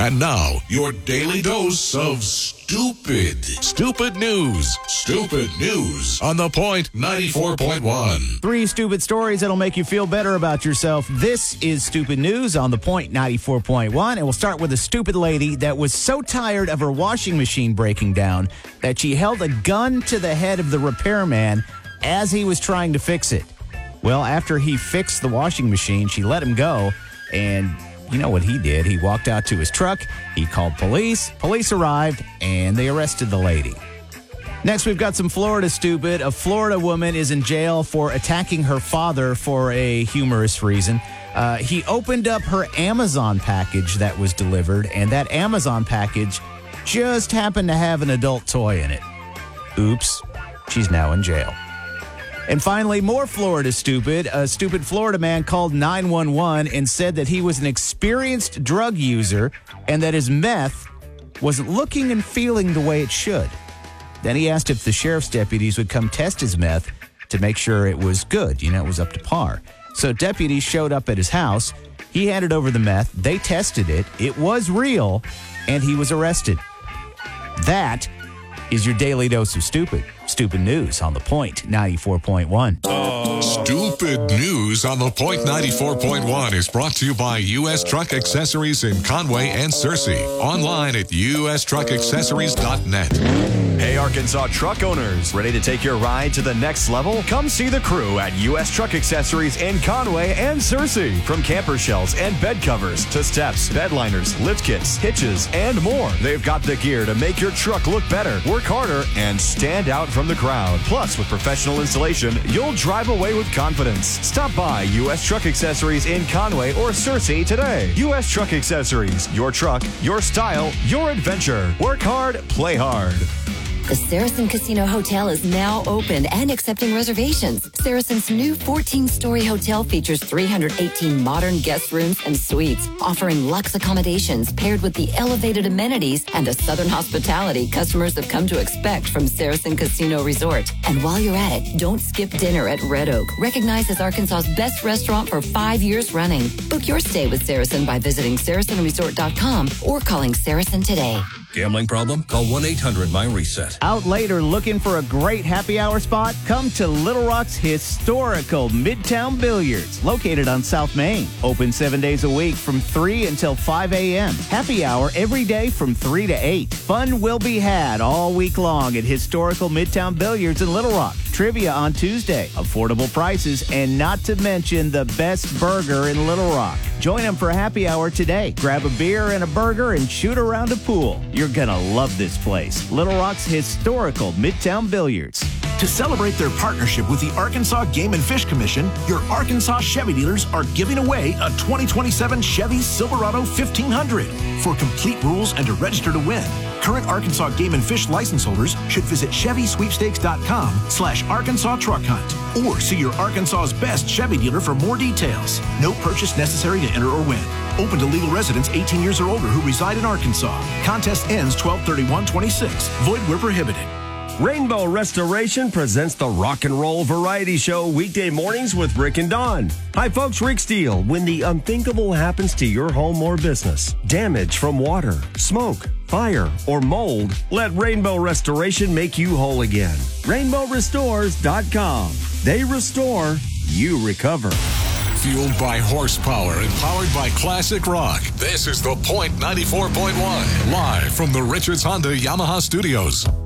And now, your daily dose of stupid. Stupid news. Stupid news on The Point 94.1. 3 stupid stories that'll make you feel better about yourself. This is Stupid News on The Point 94.1. And we'll start with a stupid lady that was so tired of her washing machine breaking down that she held a gun to the head of the repairman as he was trying to fix it. Well, after he fixed the washing machine, she let him go, and you know what he did? He walked out to his truck, he called police, police arrived, and they arrested the lady. Next, we've got some Florida stupid. A Florida woman is in jail for attacking her father for a humorous reason. He opened up her Amazon package that was delivered, and that Amazon package just happened to have an adult toy in it. Oops, she's now in jail. And finally, more Florida stupid. A stupid Florida man called 911 and said that he was an experienced drug user and that his meth wasn't looking and feeling the way it should. Then he asked if the sheriff's deputies would come test his meth to make sure it was good, it was up to par. So deputies showed up at his house. He handed over the meth. They tested it. It was real, and he was arrested. That is your daily dose of stupid. Stupid News on The Point 94.1. Stupid News on The Point 94.1 is brought to you by U.S. Truck Accessories in Conway and Searcy. Online at ustruckaccessories.net. Hey, Arkansas truck owners, ready to take your ride to the next level? Come see the crew at U.S. Truck Accessories in Conway and Searcy. From camper shells and bed covers to steps, bed liners, lift kits, hitches, and more. They've got the gear to make your truck look better, work harder, and stand out from the crowd. Plus, with professional installation, you'll drive away with confidence. Stop by U.S. Truck Accessories in Conway or Searcy today. U.S. Truck Accessories, your truck, your style, your adventure. Work hard, play hard. The Saracen Casino Hotel is now open and accepting reservations. Saracen's new 14-story hotel features 318 modern guest rooms and suites, offering luxe accommodations paired with the elevated amenities and the southern hospitality customers have come to expect from Saracen Casino Resort. And while you're at it, don't skip dinner at Red Oak, recognized as Arkansas's best restaurant for 5 years running. Book your stay with Saracen by visiting SaracenResort.com or calling Saracen today. Gambling problem? Call 1-800-MY-RESET. Out late or looking for a great happy hour spot? Come to Little Rock's historical Midtown Billiards, located on South Main. Open 7 days a week from 3 until 5 a.m. Happy hour every day from 3 to 8. Fun will be had all week long at historical Midtown Billiards in Little Rock. Trivia on Tuesday, affordable prices, and not to mention the best burger in Little Rock. Join them for a happy hour today. Grab a beer and a burger and shoot around a pool. You're going to love this place. Little Rock's historical Midtown Billiards. To celebrate their partnership with the Arkansas Game and Fish Commission, your Arkansas Chevy dealers are giving away a 2027 Chevy Silverado 1500. For complete rules and to register to win, current Arkansas Game and Fish license holders should visit ChevySweepstakes.com/Arkansas Truck Hunt or see your Arkansas's best Chevy dealer for more details. No purchase necessary to enter or win. Open to legal residents 18 years or older who reside in Arkansas. Contest ends 12/31/26. Void where prohibited. Rainbow Restoration presents the Rock and Roll Variety Show weekday mornings with Rick and Dawn. Hi folks, Rick Steele. When the unthinkable happens to your home or business, damage from water, smoke, fire, or mold, let Rainbow Restoration make you whole again. RainbowRestores.com. They restore, you recover. Fueled by horsepower and powered by classic rock. This is The Point 94.1. Live from the Richards Honda Yamaha Studios.